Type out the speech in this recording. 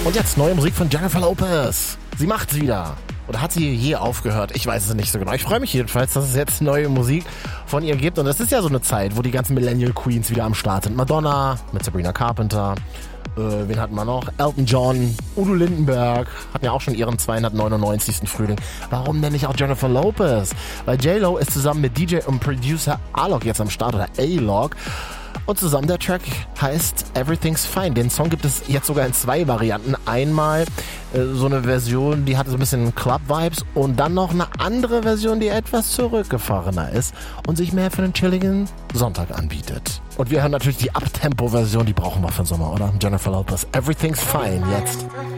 Und jetzt neue Musik von Jennifer Lopez. Sie macht's wieder. Oder hat sie je aufgehört? Ich weiß es nicht so genau. Ich freue mich jedenfalls, dass es jetzt neue Musik von ihr gibt. Und es ist ja so eine Zeit, wo die ganzen Millennial Queens wieder am Start sind. Madonna mit Sabrina Carpenter. Wen hatten wir noch? Elton John, Udo Lindenberg, hatten ja auch schon ihren 299. Frühling. Warum denn nicht auch Jennifer Lopez? Weil J-Lo ist zusammen mit DJ und Producer Alok jetzt am Start, oder A-Log. Und zusammen der Track heißt Everything's Fine. Den Song gibt es jetzt sogar in 2 Varianten. Einmal so eine Version, die hatte so ein bisschen Club-Vibes, und dann noch eine andere Version, die etwas zurückgefahrener ist und sich mehr für einen chilligen Sonntag anbietet. Und wir hören natürlich die Uptempo-Version, die brauchen wir für den Sommer, oder? Jennifer Lopez, Everything's Fine, jetzt.